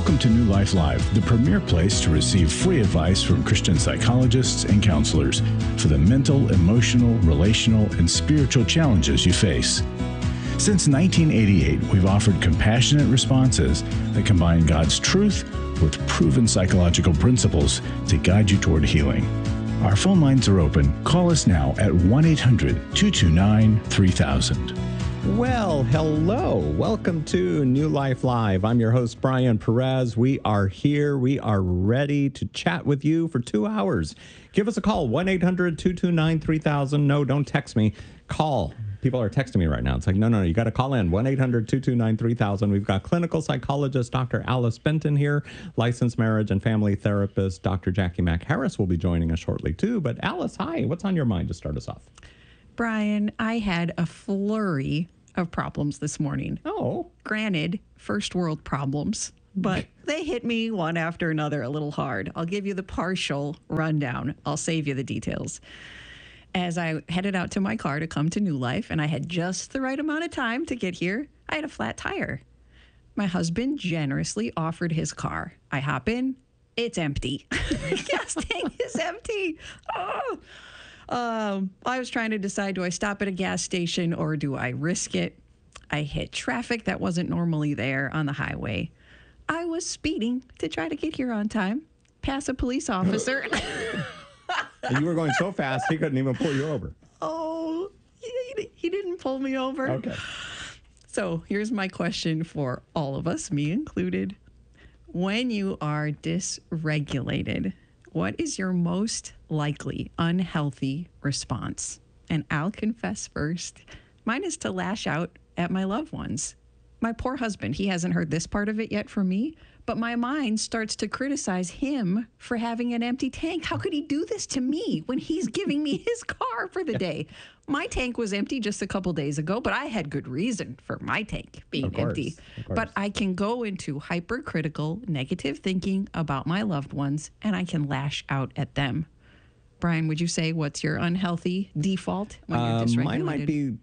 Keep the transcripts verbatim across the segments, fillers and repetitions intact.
Welcome to New Life Live, the premier place to receive free advice from Christian psychologists and counselors for the mental, emotional, relational, and spiritual challenges you face. Since nineteen eighty-eight, we've offered compassionate responses that combine God's truth with proven psychological principles to guide you toward healing. Our phone lines are open. Call us now at one eight hundred two two nine three thousand. Well, hello. Welcome to New Life Live. I'm your host, Brian Perez. We are here. We are ready to chat with you for two hours. Give us a call, one eight hundred two two nine three thousand. No, don't text me. Call. People are texting me right now. It's like, no, no, no, you got to call in, one eight hundred two two nine three thousand. We've got clinical psychologist Doctor Alice Benton here, licensed marriage and family therapist Doctor Jackie Mack Harris will be joining us shortly, too. But Alice, hi. What's on your mind to start us off? Brian, I had a flurry of problems this morning. Oh. Granted, first world problems, but they hit me one after another a little hard. I'll give you the partial rundown. I'll save you the details. As I headed out to my car to come to New Life, and I had just the right amount of time to get here, I had a flat tire. My husband generously offered his car. I hop in. It's empty. Gas tank is empty. Oh. Um, I was trying to decide, do I stop at a gas station or do I risk it? I hit traffic that wasn't normally there on the highway. I was speeding to try to get here on time, pass a police officer. And you were going so fast, he couldn't even pull you over. Oh, he, he didn't pull me over. Okay. So here's my question for all of us, me included. When you are dysregulated, what is your most likely unhealthy response? And I'll confess first, mine is to lash out at my loved ones. My poor husband, he hasn't heard this part of it yet from me, but my mind starts to criticize him for having an empty tank. How could he do this to me when he's giving me his car for the day? My tank was empty just a couple days ago, but I had good reason for my tank being Of course, empty. of course. But I can go into hypercritical, negative thinking about my loved ones, and I can lash out at them. Brian, would you say what's your unhealthy default when you're Uh, dysregulated? mine might be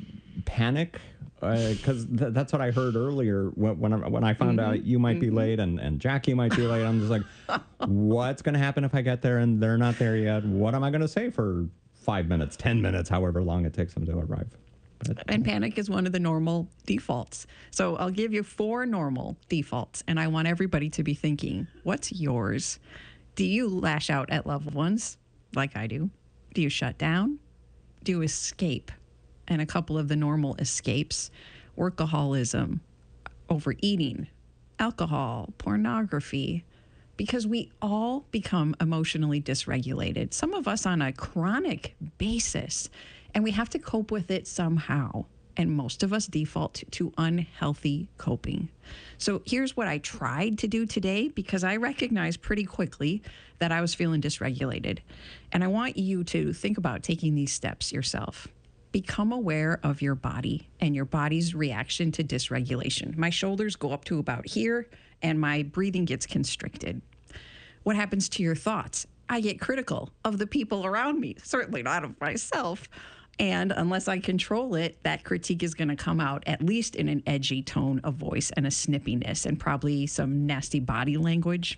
panic, because uh, th- that's what I heard earlier when when I, when I found Mm-hmm. out you might be late and, and Jackie might be late. I'm just like, what's going to happen if I get there and they're not there yet? What am I going to say for five minutes, ten minutes, however long it takes them to arrive? But, And panic is one of the normal defaults. So I'll give you four normal defaults, and I want everybody to be thinking, what's yours? Do you lash out at loved ones like I do? Do you shut down? Do you escape? And a couple of the normal escapes, workaholism, overeating, alcohol, pornography, because we all become emotionally dysregulated, some of us on a chronic basis, and we have to cope with it somehow. And most of us default to, to unhealthy coping. So here's what I tried to do today, because I recognized pretty quickly that I was feeling dysregulated. And I want you to think about taking these steps yourself. Become aware of your body and your body's reaction to dysregulation. My shoulders go up to about here, and my breathing gets constricted. What happens to your thoughts? I get critical of the people around me, certainly not of myself. And unless I control it, that critique is going to come out at least in an edgy tone of voice and a snippiness and probably some nasty body language.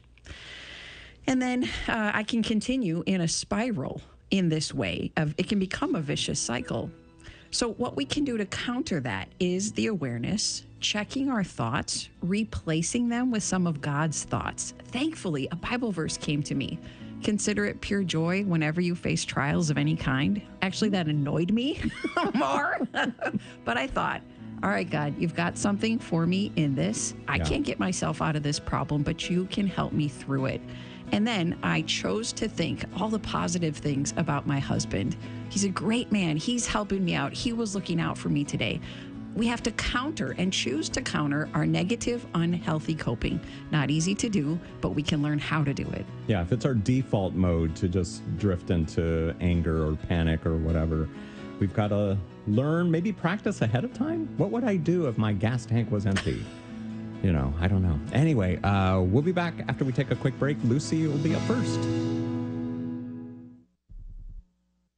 And then uh, I can continue in a spiral in this way. Of, it can become a vicious cycle. So what we can do to counter that is the awareness, checking our thoughts, replacing them with some of God's thoughts. Thankfully, a Bible verse came to me. Consider it pure joy whenever you face trials of any kind. Actually, that annoyed me more. But I thought, all right, God, you've got something for me in this. I Yeah. can't get myself out of this problem, but you can help me through it. And then I chose to think all the positive things about my husband. He's a great man. He's helping me out. He was looking out for me today. We have to counter and choose to counter our negative, unhealthy coping. Not easy to do, but we can learn how to do it. yeah, if it's our default mode to just drift into anger or panic or whatever, we've got to learn, maybe practice ahead of time. What would I do if my gas tank was empty? You know, I don't know. Anyway, uh, we'll be back after we take a quick break. Lucy will be up first.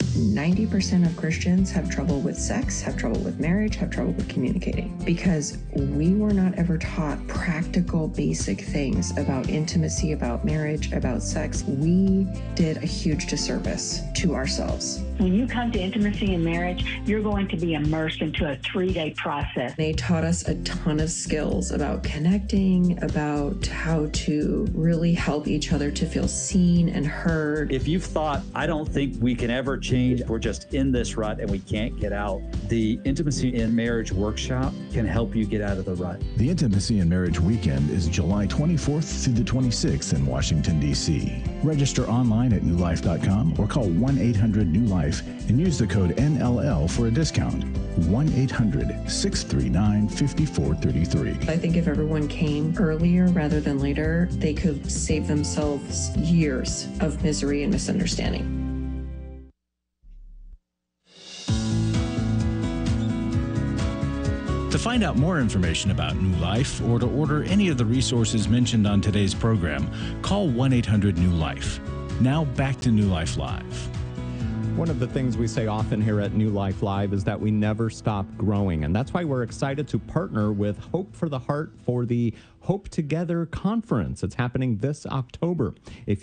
ninety percent of Christians have trouble with sex, have trouble with marriage, have trouble with communicating, because we were not ever taught practical, basic things about intimacy, about marriage, about sex. We did a huge disservice to ourselves. When you come to intimacy and marriage, you're going to be immersed into a three-day process. They taught us a ton of skills about connecting, about how to really help each other to feel seen and heard. If you've thought, I don't think we can ever change, we're just in this rut and we can't get out, the Intimacy in Marriage Workshop can help you get out of the rut. The Intimacy and Marriage Weekend is July twenty-fourth through the twenty-sixth in Washington, D C Register online at new life dot com or call one eight hundred new life and use the code N L L for a discount. one eight hundred, six three nine, five four three three. I think if everyone came earlier rather than later, they could save themselves years of misery and misunderstanding. To find out more information about New Life or to order any of the resources mentioned on today's program, call one eight hundred new life. Now back to New Life Live. One of the things we say often here at New Life Live is that we never stop growing. And that's why we're excited to partner with Hope for the Heart for the Hope Together Conference. It's happening this October. If